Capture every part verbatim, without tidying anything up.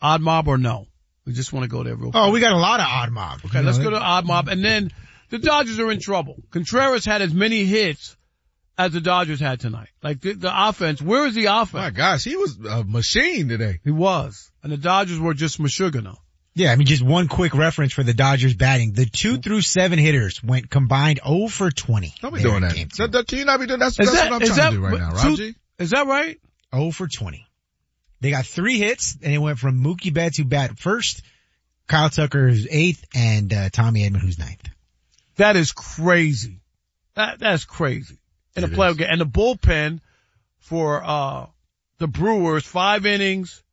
Odd mob or no? We just want to go there real quick. Oh, we got a lot of odd mob. Okay, you let's know, go to odd mob. And then the Dodgers are in trouble. Contreras had as many hits as the Dodgers had tonight. Like the, the offense, where is the offense? My gosh, he was a machine today. He was. And the Dodgers were just mashugana. Yeah, I mean, just one quick reference for the Dodgers batting. The two through seven hitters went combined oh for twenty. Don't be doing that. So, that. Can you not be doing that? That's, that's that, what I'm trying that, to do right now, Raji. Is that right? oh for twenty. They got three hits, and it went from Mookie Betts, who bat first, Kyle Tucker, who's eighth, and uh, Tommy Edman, who's ninth. That is crazy. That That's crazy. In a playoff game. And the bullpen for uh the Brewers, five innings,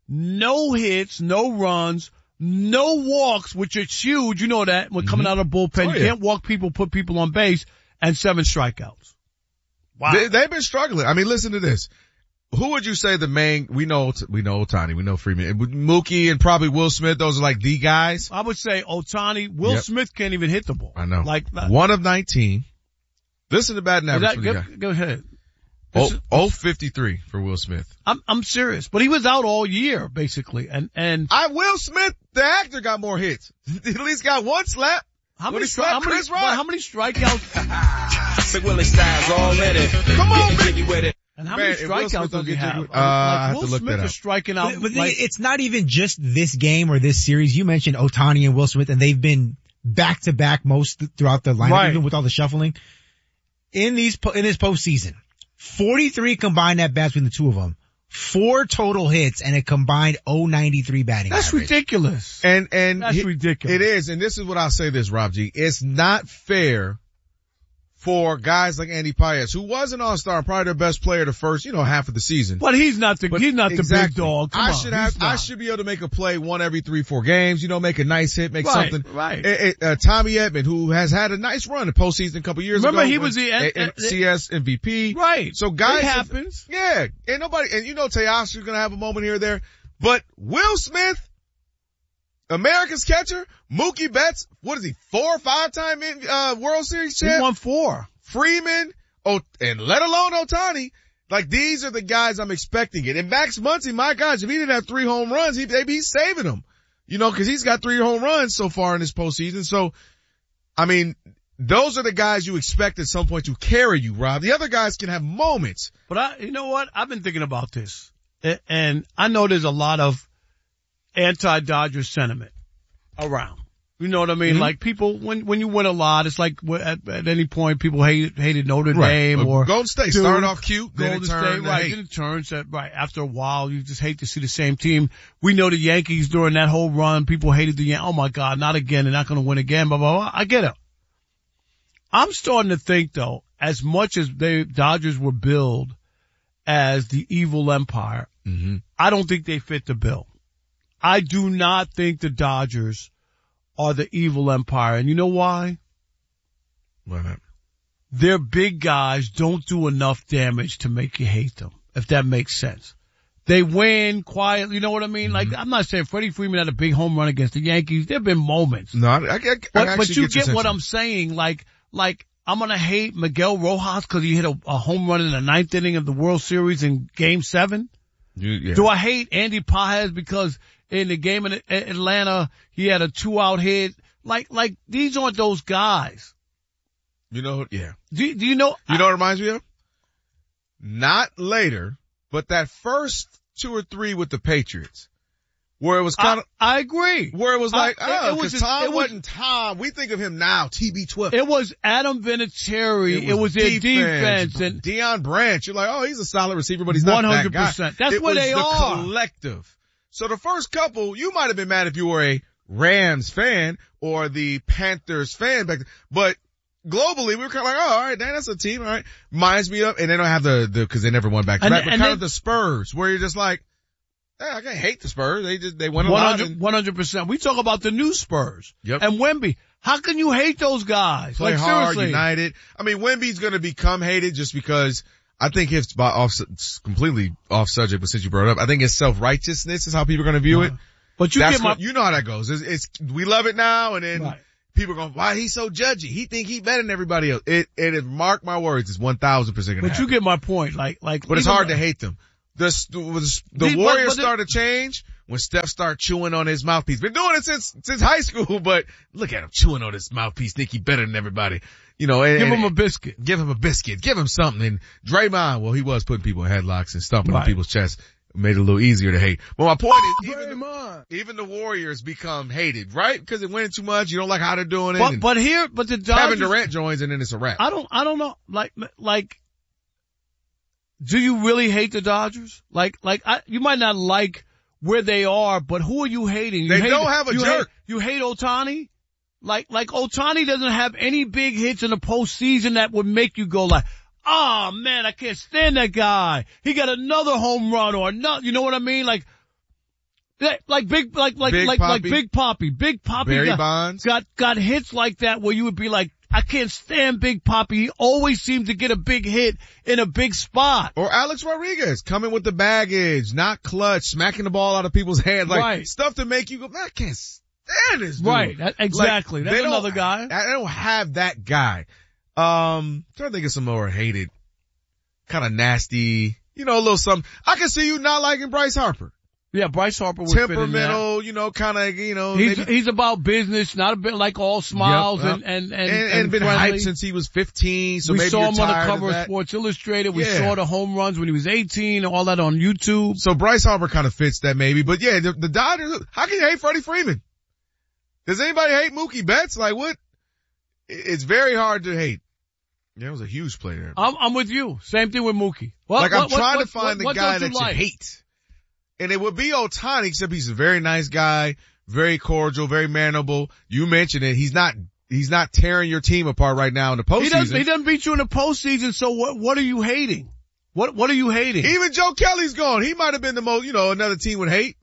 no hits, no runs, no walks, which is huge. You know that when coming mm-hmm. out of the bullpen. Oh, you yeah. can't walk people, put people on base, and seven strikeouts. Wow. They, they've been struggling. I mean, listen to this. Who would you say the main, we know, we know Ohtani, we know Freeman, Mookie and probably Will Smith, those are like the guys? I would say Ohtani, Will yep. Smith can't even hit the ball. I know. Like, one of nineteen. Listen to batting average that, for the go, guy. Go ahead. Oh, oh fifty-three for Will Smith. I'm, I'm serious. But he was out all year, basically. And, and. I, Will Smith, the actor, got more hits. At least got one slap. How many, stri- how, many how many strikeouts? Sick Willie Styles already. Come on, baby. With it. And how many Man, strikeouts does he have? Uh, like I have Will to look Smith that up. is striking out. But, but like, it's not even just this game or this series. You mentioned Ohtani and Will Smith, and they've been back to back most throughout the lineup, right. even with all the shuffling. In these, in this postseason, forty-three combined at bats between the two of them, four total hits, and a combined oh ninety-three batting That's average. ridiculous. And, and That's he, ridiculous. It is, and this is what I'll say this, Rob G. It's not fair for guys like Andy Paez, who was an all-star, probably their best player the first, you know, half of the season. But he's not the, but he's not exactly. the big dog. Come I on, should have, I should be able to make a play one every three, four games, you know, make a nice hit, make right, something. Right, it, it, uh, Tommy Edman, who has had a nice run in postseason a couple years Remember ago. Remember he was the a, a, C S M V P. Right. So guys. It happens. Yeah. Ain't nobody, and you know Teoscar's gonna have a moment here or there. But Will Smith, America's catcher, Mookie Betts, what is he, four or five time uh, World Series champ? He won four. Freeman, oh, and let alone Ohtani. Like, these are the guys I'm expecting it. And Max Muncy, my gosh, if he didn't have three home runs, he'd be saving them. You know, cause he's got three home runs so far in this postseason. So, I mean, those are the guys you expect at some point to carry you, Rob. The other guys can have moments. But I, you know what? I've been thinking about this. And I know there's a lot of anti-Dodger sentiment around. You know what I mean? Mm-hmm. Like people, when, when you win a lot, it's like at, at any point people hated, hated Notre right. Dame or Golden State. Duke, started off cute, then Golden it turned State, right. hate. Then it turns that, right. After a while, you just hate to see the same team. We know the Yankees during that whole run, people hated the Yankees. Oh my God, not again. They're not going to win again, blah, blah, blah. I get it. I'm starting to think though, as much as they, Dodgers were billed as the evil empire, mm-hmm. I don't think they fit the bill. I do not think the Dodgers are the evil empire. And you know why? Why not? Their big guys don't do enough damage to make you hate them, if that makes sense. They win quietly, you know what I mean? Mm-hmm. Like, I'm not saying Freddie Freeman had a big home run against the Yankees. There have been moments. No, I, I, I but, but you get, get what I'm saying. Like, like, I'm gonna hate Miguel Rojas because he hit a, a home run in the ninth inning of the World Series in Game Seven. You, yeah. Do I hate Andy Paez because in the game in Atlanta he had a two-out hit? Like, like these aren't those guys. You know, yeah. Do, do you know? You know what it reminds me of? Not later, but that first two or three with the Patriots. Where it was kind of, I, I agree. Where it was like, I, oh, it was, Tom it was, wasn't Tom. We think of him now, T B twelve. It was Adam Vinatieri. It was, it was their defense. And Deion Branch. You're like, oh, he's a solid receiver, but he's not that guy. one hundred percent. That's it where was they the are. Collective. So the first couple, you might have been mad if you were a Rams fan or the Panthers fan back then. But globally, we were kind of like, oh, all right, that's a team, all right. Reminds me of, and they don't have the, the, cause they never won back to back, but kind then, of the Spurs, where you're just like, hey, I can't hate the Spurs. They just, they won a lot. one hundred percent. We talk about the new Spurs. Yep. And Wemby. How can you hate those guys? Play like, hard, seriously. united. I mean, Wemby's gonna become hated just because I think it's by off, it's completely off subject, but since you brought it up, I think it's self-righteousness is how people are gonna view it. But you That's get my, what, you know how that goes. It's, it's, we love it now and then right. people are going, why he's so judgy? He think he better than everybody else. It, it is, mark my words, it's one thousand percent gonna But happen. you get my point. Like, like. But it's hard to hate them. The, the, the the, Warriors but, but started to change when Steph started chewing on his mouthpiece. Been doing it since, since high school, but look at him chewing on his mouthpiece. Think he better than everybody. You know, and, Give and, him a biscuit. Give him a biscuit. Give him something. And Draymond, well, he was putting people in headlocks and stomping Right. on people's chests. Made it a little easier to hate. But my point Oh, is, even the, Draymond. even the Warriors become hated, right? Because it went too much. You don't like how they're doing it. But, and but here, but the Kevin Dodgers, Durant joins and then it's a wrap. I don't, I don't know. Like, like, do you really hate the Dodgers? Like, like, I, you might not like where they are, but who are you hating? You They hate, don't have a you jerk. Hate, you hate Ohtani? Like, like Ohtani doesn't have any big hits in the postseason that would make you go like, oh man, I can't stand that guy. He got another home run or not. You know what I mean? Like, that, like big, like, like, Big like, like Papi. Big Poppy. Big Poppy Barry got, Bonds. got, got hits like that where you would be like, I can't stand Big Poppy. He always seems to get a big hit in a big spot. Or Alex Rodriguez coming with the baggage, not clutch, smacking the ball out of people's hands, like Right. stuff to make you go, man, I can't stand this dude. Right. That, exactly. Like, That's they don't- another guy. I don't have that guy. Um, trying to think of some more hated, kind of nasty, you know, a little something. I can see you not liking Bryce Harper. Yeah, Bryce Harper was Temperamental, you know, kind of, you know, He's, maybe, he's about business, not a bit like all smiles Yep, and, and, and, and, and, and been friendly. hyped since he was fifteen. So we maybe saw you're him on the tired cover of of that. Sports Illustrated. We Yeah. saw the home runs when he was eighteen, all that on YouTube. So Bryce Harper kind of fits that maybe, but yeah, the, the Dodgers, how can you hate Freddie Freeman? Does anybody hate Mookie Betts? Like what? It's very hard to hate. Yeah, it was a huge play there. I'm, I'm with you. Same thing with Mookie. What, like I'm what, what, trying what, to find what, the what guy don't that you like? you hate. And it would be Ohtani, except he's a very nice guy, very cordial, very manable. You mentioned it. He's not, he's not tearing your team apart right now in the He doesn't, he postseason. doesn't beat you in the postseason, so what, what are you hating? What, what are you hating? Even Joe Kelly's gone. He might have been the most, you know, another team would hate.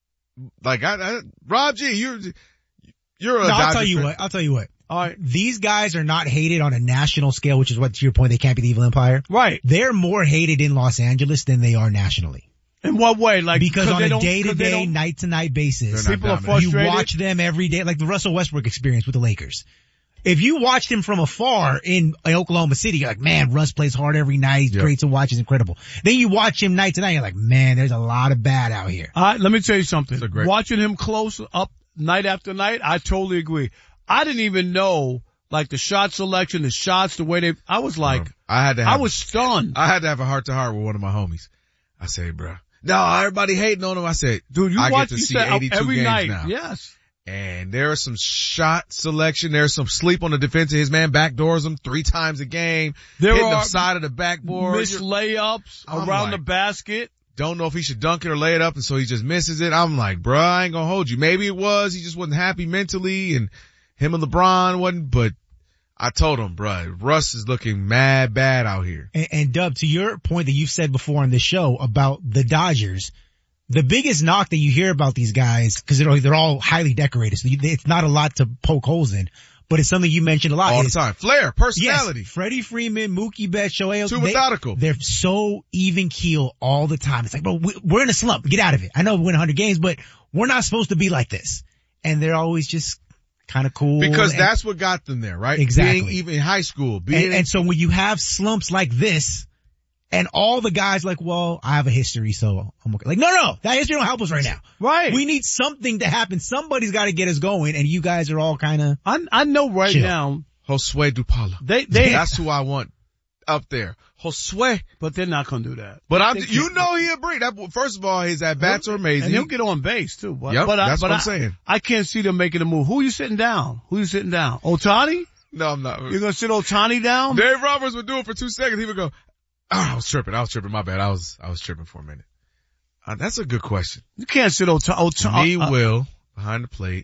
Like I, I Rob G, you're, you're a No, I'll Dodger tell you fan. what. I'll tell you what. All right. These guys are not hated on a national scale, which is what, to your point, they can't be the evil empire. Right. They're more hated in Los Angeles than they are nationally. In what way? Like, Because on they a don't- 'cause they day-to-day, don't- night-to-night basis, They're not people are dominant. you frustrated. watch them every day, like the Russell Westbrook experience with the Lakers. If you watched him from afar in Oklahoma City, you're like, man, Russ plays hard every night. He's Yep. great to watch. He's incredible. Then you watch him night to night, you're like, man, there's a lot of bad out here. All right, let me tell you something. It's a great- Watching him close up night after night, I totally agree. I didn't even know, like, the shot selection, the shots, the way they, I was like, I had to have, I was stunned. I had to have a heart to heart with one of my homies. I said, bro, no, everybody hating on him. I said, Dude, you I watch, get to you see said eighty-two every games night. now. Yes. And there is some shot selection. There's some sleep on the defense. His man backdoors him three times a game. There hitting are the side of the backboard. Missed You're- layups I'm around like- the basket. Don't know if he should dunk it or lay it up, and so he just misses it. I'm like, bruh, I ain't gonna hold you. Maybe it was, he just wasn't happy mentally, and him and LeBron wasn't, but I told him, bruh, Russ is looking mad bad out here. And, and Dub, to your point that you've said before on this show about the Dodgers, the biggest knock that you hear about these guys, because they're, they're all highly decorated, so you, it's not a lot to poke holes in, but it's something you mentioned a lot. All the is- time. Flair, personality. Yes, Freddie Freeman, Mookie Betts, Shohei, Too they, methodical. they're so even keel all the time. It's like, bro, we, we're in a slump. Get out of it. I know we win one hundred games, but we're not supposed to be like this. And they're always just kind of cool. Because and, that's what got them there, right? Exactly. Being even in high school. Being and, and so when you have slumps like this, and all the guys like, well, I have a history, so I'm okay. Like, no, no, that history don't help us right now. Right. We need something to happen. Somebody's got to get us going, and you guys are all kind of. I, I know right Chill. now, Josue Dupala. they, they, That's who I want up there. Josue. but they're not going to do that. But I'm, They you can't- know he'll bring that. First of all, his at bats are amazing. And he'll get on base too. But, Yep, but I, that's but what I'm I, saying. I can't see them making a move. Who you sitting down? Who you sitting down? Ohtani? No, I'm not. You're going to sit Ohtani down? Dave Roberts would do it for two seconds. He would go, oh, I was tripping. I was tripping. My bad. I was, I was tripping for a minute. Uh, that's a good question. You can't sit Ohtani. Ota- Me, uh, Will, behind the plate.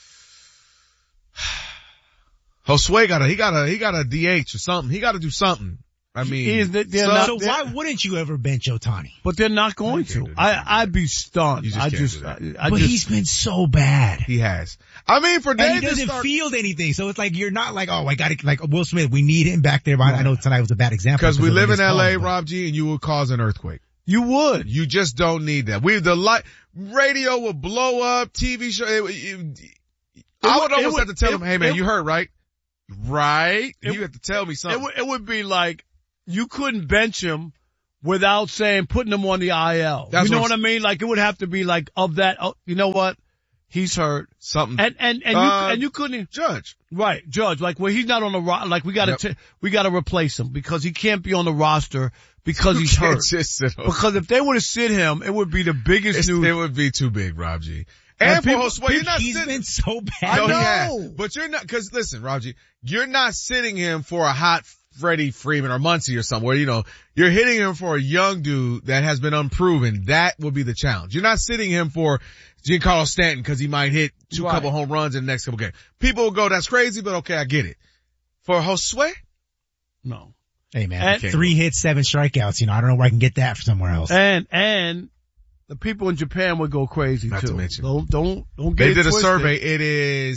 Josue got a, he got a, he got a D H or something. He got to do something. I mean, He is- they're so- not- So why wouldn't you ever bench Ohtani? But they're not going You can't to. do that. I, I'd be stunned. You just I can't just, do I, that. I But just, he's been so bad. he has. I mean, for And Dave he to doesn't start, field anything, so it's like you're not like, oh, I got to, like Will Smith, we need him back there. Behind, I know tonight was a bad example. because we of live in his L A, calls, but- Rob G, and you will cause an earthquake. you would. You just don't need that. We, the light, radio will blow up, T V show. It, it, I would would- it almost would- have to tell it- him, hey man, it- you heard, right? Right? It- You have to tell me It something. would, it would be like, you couldn't bench him, without saying putting him on the I L. That's you know what what I mean? Like it would have to be like of that. Oh, you know what? He's hurt. Something. And and and you Uh, and you couldn't Judge. right Judge like well he's not on the ro- like we got to Yep. we got to replace him because he can't be on the roster because he's You can't hurt. just sit on- Because if they would have sit him, it would be the biggest It's- news. it would be too big, Rob G. And And, for people- Josue, you're not He's sitting. been so bad. I No, he know. has. But you're not, cause listen, Rob G, you're not sitting him for a hot Freddie Freeman or Muncie or somewhere, you know, you're hitting him for a young dude that has been unproven. That will be the challenge. You're not sitting him for Giancarlo Stanton cause he might hit two Right. couple home runs in the next couple games. People will go, that's crazy, but okay, I get it. For Josue, No. Hey man, And- three hits, seven strikeouts. You know, I don't know where I can get that from somewhere else. And, and the people in Japan would go crazy Not too. to mention. Don't, don't, don't get they it did a twisted. survey. It is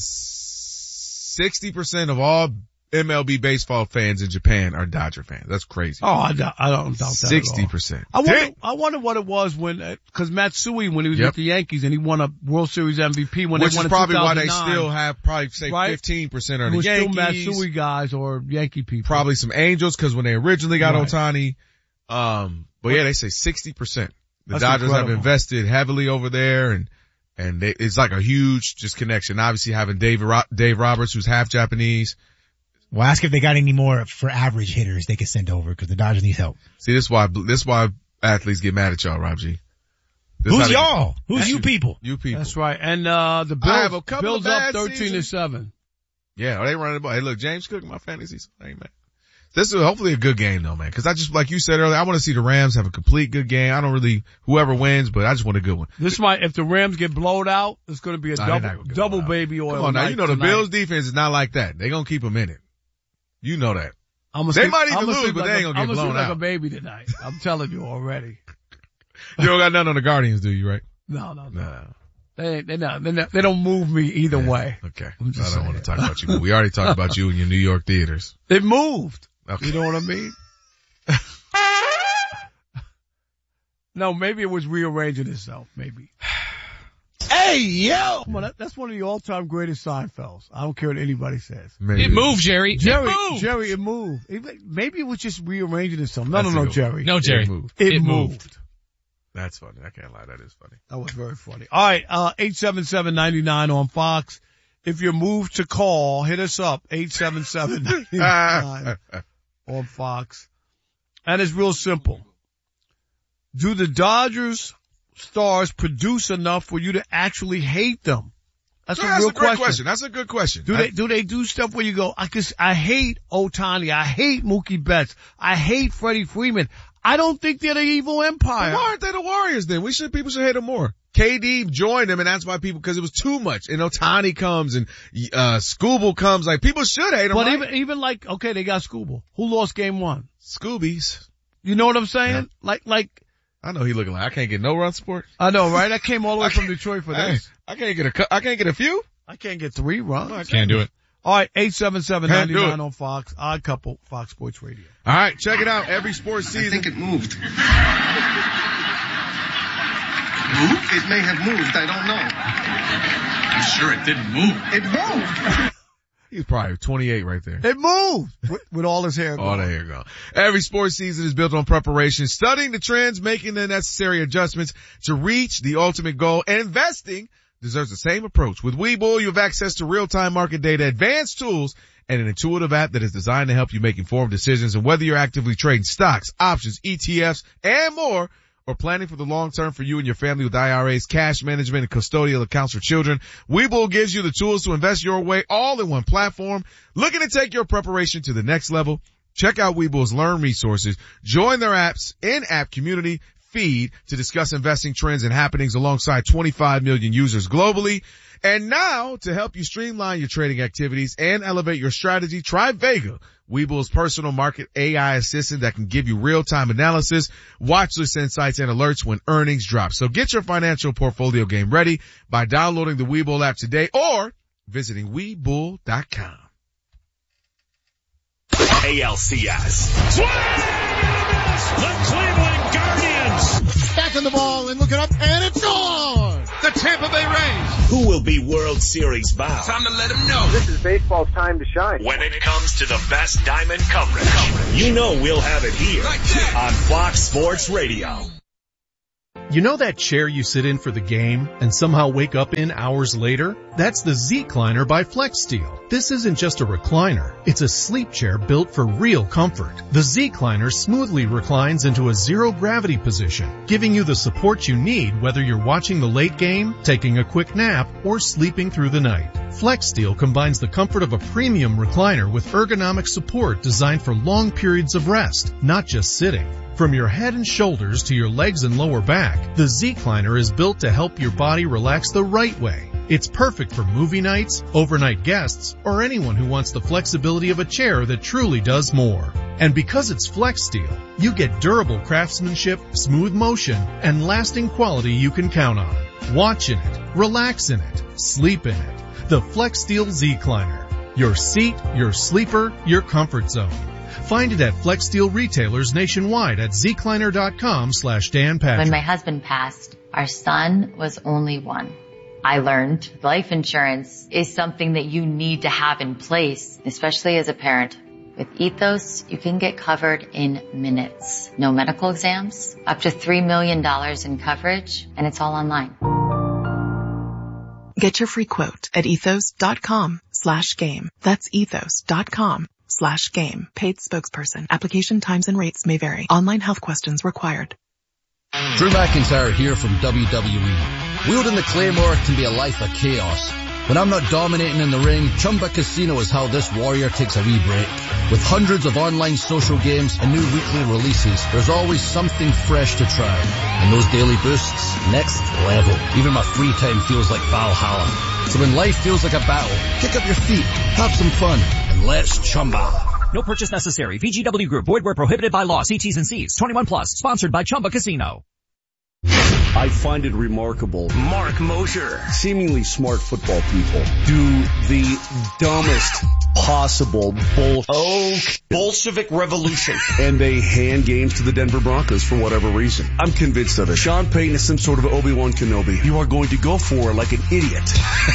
sixty percent of all M L B baseball fans in Japan are Dodger fans. That's crazy. Oh, I, doubt- I don't doubt that at all. sixty percent. I wonder, I wonder what it was when, uh, cause Matsui, when he was Yep. with the Yankees and he won a World Series M V P when Which they won is in probably why they two thousand nine. still have probably say Right? fifteen percent are It the was still Yankees. Matsui guys or Yankee people. Probably some Angels because when they originally got Right. Ohtani. Um, but yeah, they say sixty percent. The That's Dodgers incredible. have invested heavily over there and, and they, it's like a huge just connection. Obviously having Dave, Ro- Dave Roberts who's half Japanese. Well, ask if they got any more for average hitters they could send over because the Dodgers need help. See, this is why, this is why athletes get mad at y'all, Rob G. This is Who's how they- y'all? Who's you people? You people. That's right. And, uh, the I have a Bills, couple Bills of up bad thirteen to seasons. seven. Yeah, they running the ball. Hey, look, James Cook in my fantasy, so I ain't mad. This is hopefully a good game though, man. Cause I just, like you said earlier, I want to see the Rams have a complete good game. I don't really, whoever wins, but I just want a good one. This might, if the Rams get blowed out, it's going to be a Nah, they're not double, gonna get double blown out. baby oil. Come on now, night you know the tonight. Bills defense is not like that. They gonna keep them in it. You know that. I'm They might even lose, but they ain't gonna get I'm blown sleep like out. a baby tonight. I'm telling you already. You don't got nothing on the Guardians, do you, right? No, no, no. No. They, they, not, they, not, they don't move me either way. Okay. I I'm just don't want to saying. talk about you, but we already talked about you in your New York theaters. It moved. Okay. You know what I mean? No, maybe it was rearranging itself. Maybe. Hey, yo! Come on, that, that's one of the all-time greatest Seinfelds. I don't care what anybody says. Maybe. It moved, Jerry. Jerry, it moved. Jerry, it moved. It- maybe it was just rearranging itself. No, That's no, a no, good Jerry. No, Jerry. It moved. It, it moved. moved. That's funny. I can't lie. That is funny. That was very funny. All right, uh, eight seven seven, nine nine on Fox. If you're moved to call, hit us up, eight seven seven, nine nine on Fox. And it's real simple. Do the Dodgers stars produce enough for you to actually hate them? That's No, a that's real a great question. question. That's a good question. Do I- they, do they do stuff where you go, I guess I hate Ohtani, I hate Mookie Betts, I hate Freddie Freeman. I don't think they're the evil empire. Why aren't they the Warriors then? We should, people should hate them more. K D joined them and that's why people, cause it was too much. And Ohtani comes and, uh, Scooble comes, like people should hate them, But right? even, even like, okay, they got Scooble. Who lost game one? Scoobies. You know what I'm saying? Yeah. Like, like, I know he looking like, I can't get no run support. I know, right? I came all the way I from can't- Detroit for I, this. I can't get a, cou- I can't get a few. I can't get three runs. Can't do it. All right, eight seven seven, nine Can't do nine it. on Fox. Odd Couple, Fox Sports Radio. All right, check it out. Every sports I season. think it moved. Moved? It may have moved. I don't know. I'm sure it didn't move. It moved. He's probably twenty-eight right there. It moved with, with all his hair All gone. the hair gone. Every sports season is built on preparation, studying the trends, making the necessary adjustments to reach the ultimate goal, and investing deserves the same approach. With Webull, you have access to real-time market data, advanced tools, and an intuitive app that is designed to help you make informed decisions. And whether you're actively trading stocks, options, E T Fs, and more, or planning for the long term for you and your family with I R As, cash management, and custodial accounts for children, Webull gives you the tools to invest your way all in one platform. Looking to take your preparation to the next level? Check out Webull's Learn resources. Join their app's in-app community feed to discuss investing trends and happenings alongside twenty-five million users globally. And now, to help you streamline your trading activities and elevate your strategy, try Vega, Webull's personal market A I assistant that can give you real-time analysis, watch list insights, and alerts when earnings drop. So get your financial portfolio game ready by downloading the Webull app today or visiting Webull dot com. A L C S. The Cleveland Guardians. Back on the ball and looking up, and it's gone. The Tampa Bay Rays. Who will be World Series bound? Time to let them know. This is baseball's time to shine. When it comes to the best diamond coverage, you know we'll have it here on Fox Sports Radio. You know that chair you sit in for the game and somehow wake up in hours later? That's the Z-Cliner by FlexSteel. This isn't just a recliner. It's a sleep chair built for real comfort. The Z-Cliner smoothly reclines into a zero-gravity position, giving you the support you need whether you're watching the late game, taking a quick nap, or sleeping through the night. FlexSteel combines the comfort of a premium recliner with ergonomic support designed for long periods of rest, not just sitting. From your head and shoulders to your legs and lower back, the Z-Cliner is built to help your body relax the right way. It's perfect for movie nights, overnight guests, or anyone who wants the flexibility of a chair that truly does more. And because it's FlexSteel, you get durable craftsmanship, smooth motion, and lasting quality you can count on. Watch in it, relax in it, sleep in it. The FlexSteel Z-Cliner. Your seat, your sleeper, your comfort zone. Find it at FlexSteel retailers nationwide at zcliner.com slash Dan Patrick. When my husband passed, our son was only one. I learned life insurance is something that you need to have in place, especially as a parent. With Ethos, you can get covered in minutes. No medical exams, up to three million dollars in coverage, and it's all online. Get your free quote at ethos.com slash game. That's ethos.com slash game. Paid spokesperson. Application times and rates may vary. Online health questions required. Drew McIntyre here from W W E. Wielding the Claymore can be a life of chaos. When I'm not dominating in the ring, Chumba Casino is how this warrior takes a wee break. With hundreds of online social games and new weekly releases, there's always something fresh to try. And those daily boosts, next level. Even my free time feels like Valhalla. So when life feels like a battle, kick up your feet, have some fun, and let's Chumba. No purchase necessary. V G W Group. Void where prohibited by law. See T's and C's. twenty-one plus. Sponsored by Chumba Casino. I find it remarkable. Mark Mosher. Seemingly smart football people do the dumbest possible bull oh, Bolshevik revolution. And they hand games to the Denver Broncos for whatever reason. I'm convinced of it. Sean Payton is some sort of Obi-Wan Kenobi. You are going to go for like an idiot.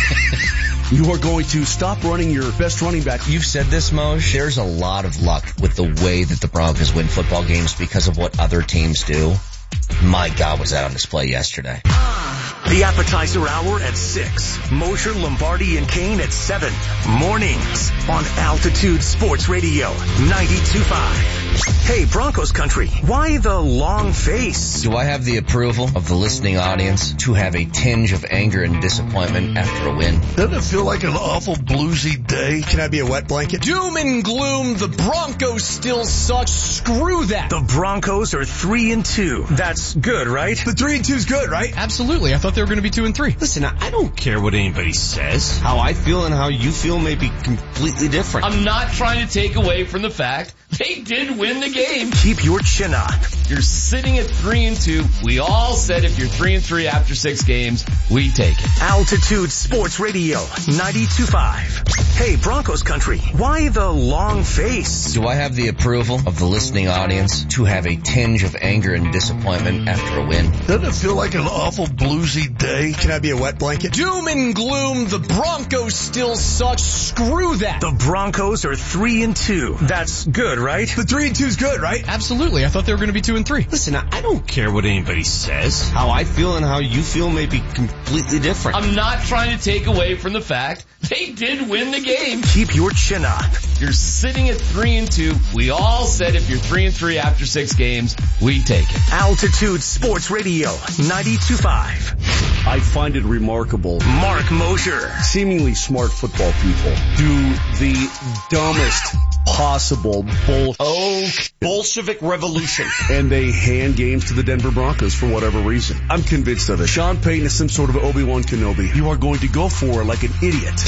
You are going to stop running your best running back. You've said this, Moj. There's a lot of luck with the way that the Broncos win football games because of what other teams do. My God, was that on display yesterday. The appetizer hour at six. Mosher, Lombardi, and Kane at seven. Mornings on Altitude Sports Radio ninety-two point five. Hey, Broncos country, why the long face? Do I have the approval of the listening audience to have a tinge of anger and disappointment after a win? Doesn't it feel like an awful bluesy day? Can I be a wet blanket? Doom and gloom, the Broncos still suck. Screw that. The Broncos are three and two. That's good, right? The three and two's good, right? Absolutely. I thought they were going to be two and three. Listen, I don't care what anybody says. How I feel and how you feel may be completely different. I'm not trying to take away from the fact they did win the game. Keep your chin up. You're sitting at three and two. We all said if you're three and three after six games, we take it. Altitude Sports Radio ninety-two point five. Hey, Broncos country, why the long face? Do I have the approval of the listening audience to have a tinge of anger and disappointment after a win? Doesn't it feel like an awful bluesy day? Can I be a wet blanket? Doom and gloom, the Broncos still suck. Screw that. The Broncos are three and two. That's good, right? The three and two's good, right? Absolutely. I thought they were going to be two and three. Listen, I don't care what anybody says. How I feel and how you feel may be completely different. I'm not trying to take away from the fact they did win the game. Keep your chin up. You're sitting at three and two. We all said if you're three and three after six games, we take it. Altitude Sports Radio ninety-two point five. I find it remarkable. Mark Mosher. Seemingly smart football people do the dumbest possible bull oh, Bolshevik revolution. And they hand games to the Denver Broncos for whatever reason. I'm convinced of it. Sean Payton is some sort of Obi-Wan Kenobi. You are going to go for like an idiot.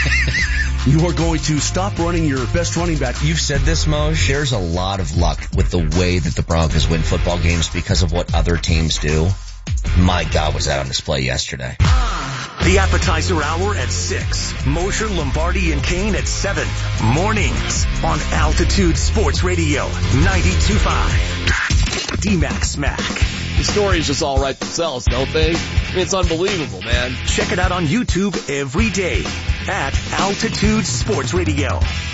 You are going to stop running your best running back. You've said this, Moj. There's a lot of luck with the way that the Broncos win football games because of what other teams do. My God, was that on display yesterday. The appetizer hour at six. Mosher, Lombardi, and Kane at seven. Mornings on Altitude Sports Radio ninety-two point five. D-Mac Smack. The stories just all write themselves, don't they? I mean, it's unbelievable, man. Check it out on YouTube every day at Altitude Sports Radio.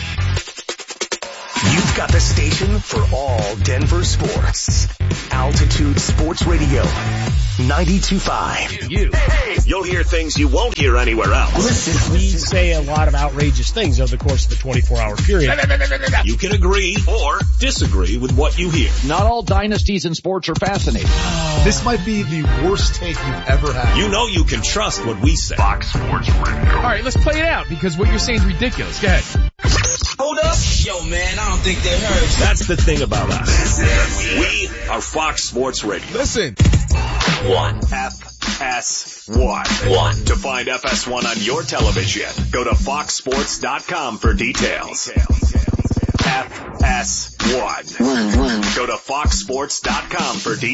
You've got the station for all Denver sports. Altitude Sports Radio. ninety-two point five. You. You'll hear things you won't hear anywhere else. We say a lot of outrageous things over the course of the twenty-four hour period. You can agree or disagree with what you hear. Not all dynasties in sports are fascinating. This might be the worst take you've ever had. You know you can trust what we say. Fox Sports Radio. All right, let's play it out because what you're saying is ridiculous. Go ahead. Hold up. Yo, man, I don't think they heard you. That's the thing about us. We are Fox Sports Radio. Listen. One. F S one. One. To find F S one on your television, go to fox sports dot com for details. F S one. One, one. Go to fox sports dot com for details.